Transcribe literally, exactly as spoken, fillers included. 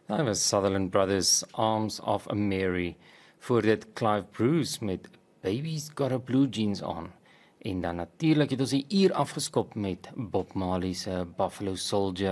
Daar was Sutherland Brothers, Arms of a Mary. Voor dit Clive Bruce met Baby's Got a Blue Jeans on. En dan natuurlik het ons die uur afgeskop met Bob Marley se Buffalo Soldier.